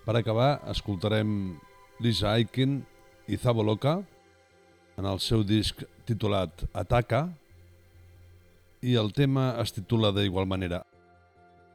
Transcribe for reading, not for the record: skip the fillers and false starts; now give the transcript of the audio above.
Per acabar, escoltarem Lisa Aiken i Zabo Loca en el seu disc titulat Ataca, i el tema es titula d'igual manera.